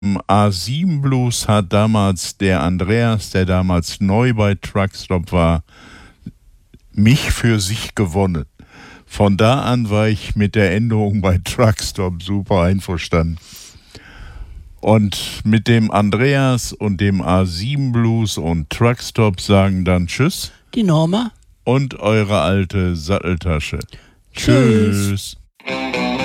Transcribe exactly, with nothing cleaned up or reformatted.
A sieben Blues hat damals der Andreas, der damals neu bei Truckstop war, mich für sich gewonnen. Von da an war ich mit der Änderung bei Truckstop super einverstanden. Und mit dem Andreas und dem A sieben Blues und Truckstop sagen dann Tschüss. Die Norma. Und eure alte Satteltasche. Tschüss. Tschüss.